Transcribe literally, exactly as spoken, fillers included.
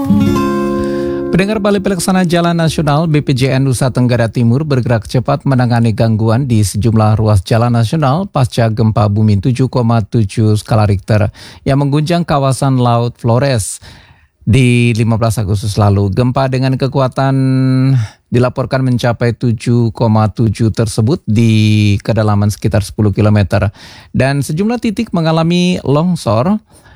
Pendengar, Balai Pelaksana Jalan Nasional B P J N Nusa Tenggara Timur bergerak cepat menangani gangguan di sejumlah ruas jalan nasional pasca gempa bumi tujuh koma tujuh skala Richter yang mengguncang kawasan Laut Flores di lima belas Agustus lalu. Gempa dengan kekuatan dilaporkan mencapai tujuh koma tujuh tersebut di kedalaman sekitar sepuluh kilometer dan sejumlah titik mengalami longsor